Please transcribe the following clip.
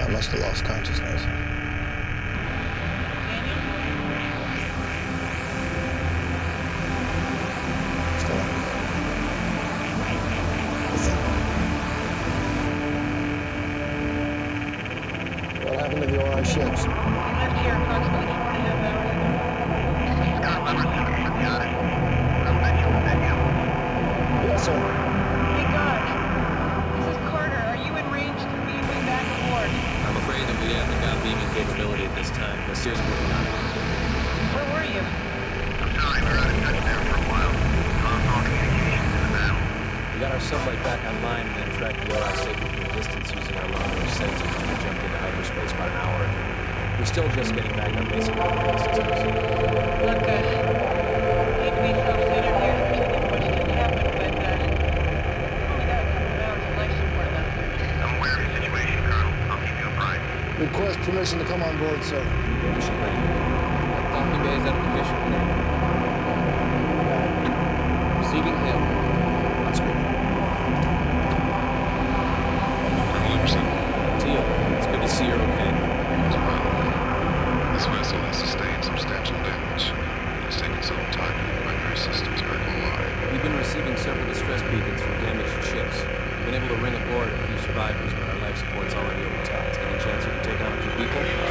must have lost consciousness. Still on. Listen. What happened to the OI ships? We left here approximately 4.5 hours ago. Scott Leverson, got it. I'll bet you will you. Yes, sir. Hey, God. This is Carter. Are you in range to beam me back aboard? I'm afraid that we haven't got beaming capability at this time, but Sears working on it. Where were you? I'm sorry, we're out of touch there for a while. Lost all communications in the battle. We got our sublight back online and then tracked the OI safely from a distance using our long-range sensors when we jumped into hyperspace about an hour ago. We're still just getting back our basic operating systems. Look, hate to be self-centered here. There's something much didn't happen, but, only got a couple of hours of life support left. I'm aware of your situation, Colonel. I'll keep you apprised. Request permission to come on board, sir. Mission ready. Docking bay is out of commission. Receiving hail. On screen. Colonel Emerson, Teal, it's good to see you're okay. this vessel has sustained substantial damage. It has taken some time to get the primary systems back online. We've been receiving several distress beacons from damaged ships. We've been able to ring aboard a few survivors, but our life support's already overtaxed. Any chance you can take on a few people?